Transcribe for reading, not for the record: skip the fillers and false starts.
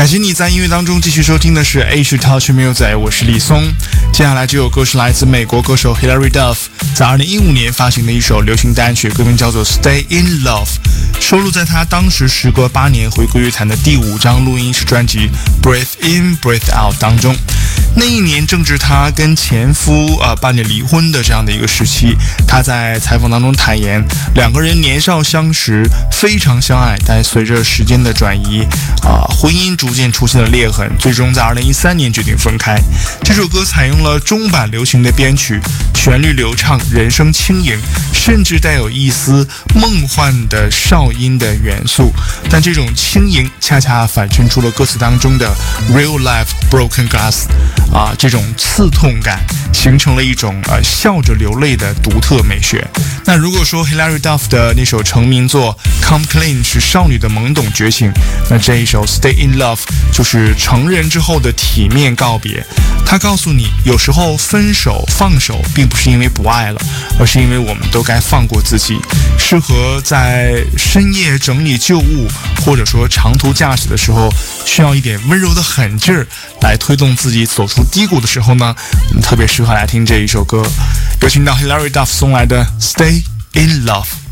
感谢你在音乐当中继续收听的是 H Touch Music， 我是李松。接下来这首歌是来自美国歌手 Hilary Duff 在2015年发行的一首流行单曲，歌名叫做 Stay in Love， 收录在他当时时隔8年回归乐坛的第5张录音室专辑 Breathe In Breathe Out 当中。那一年正值他跟前夫办理离婚的这样的一个时期，他在采访当中坦言，两个人年少相识，非常相爱，但随着时间的转移，婚姻逐渐出现了裂痕，最终在2013年决定分开。这首歌采用了中版流行的编曲，旋律流畅，人声轻盈，甚至带有一丝梦幻的哨音的元素，但这种轻盈恰恰反衬出了歌词当中的 real life broken glass，这种刺痛感形成了一种笑着流泪的独特美学。那如果说 Hilary Duff 的那首成名作 Come Clean 是少女的懵懂觉醒，那这一首 Stay in Love 就是成人之后的体面告别。他告诉你，有时候分手放手并不是因为不爱了，而是因为我们都该放过自己。适合在深夜整理旧物，或者说长途驾驶的时候，需要一点温柔的狠劲儿来推动自己走出低谷的时候呢，我们特别适合来听这一首歌。有请到 Hilary Duff 送来的 Stay in Love。